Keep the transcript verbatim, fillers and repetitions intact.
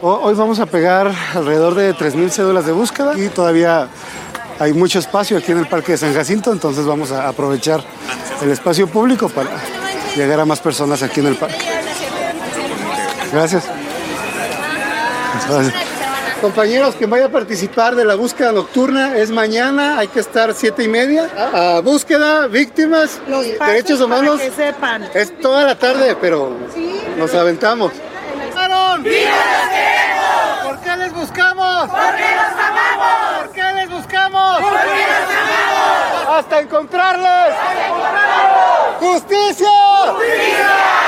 Hoy vamos a pegar alrededor de tres mil cédulas de búsqueda y todavía hay mucho espacio aquí en el Parque de San Jacinto, entonces vamos a aprovechar el espacio público para llegar a más personas aquí en el parque. Gracias. Gracias. Compañeros, quien vaya a participar de la búsqueda nocturna es mañana, hay que estar siete y media. A, a búsqueda, víctimas, Los derechos humanos. Para que sepan. Es toda la tarde, pero nos aventamos. ¡Viva los queremos! ¿Por qué les buscamos? ¡Porque los amamos! ¿Por qué les buscamos? ¡Porque los amamos! ¡Hasta encontrarles! ¡Hasta encontrarlos! ¡Justicia! ¡Justicia!